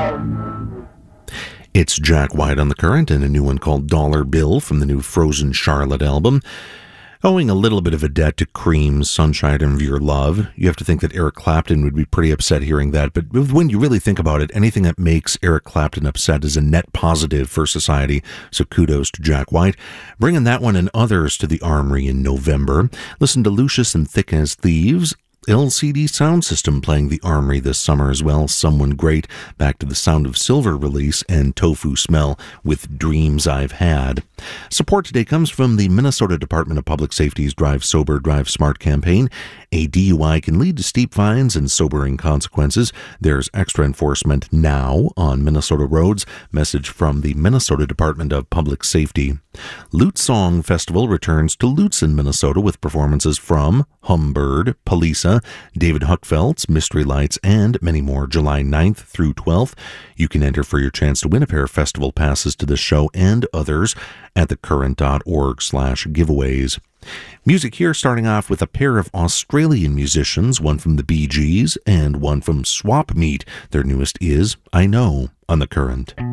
It's Jack White on the Current and a new one called Dollar Bill from the new Frozen Charlotte album. Owing a little bit of a debt to Cream's Sunshine of Your Love. You have to think that Eric Clapton would be pretty upset hearing that, but when you really think about it, anything that makes Eric Clapton upset is a net positive for society, so kudos to Jack White. Bringing that one and others to the Armory in November. Listen to Lucius and Thick as Thieves. LCD Sound System playing the Armory this summer as well. Someone Great, back to the Sound of Silver release, and Tofu Smell with Dreams I've Had. Support today comes from the Minnesota Department of Public Safety's Drive Sober, Drive Smart campaign. A DUI can lead to steep fines and sobering consequences. There's extra enforcement now on Minnesota roads. Message from the Minnesota Department of Public Safety. Lute Song Festival returns to Lutsen, Minnesota with performances from Humbird, Palisa, David Huckfeldt's Mystery Lights, and many more July 9th through 12th. You can enter for your chance to win a pair of festival passes to this show and others at thecurrent.org/giveaways. Music here starting off with a pair of Australian musicians, one from the Bee Gees and one from Swap Meet. Their newest is I Know on The Current.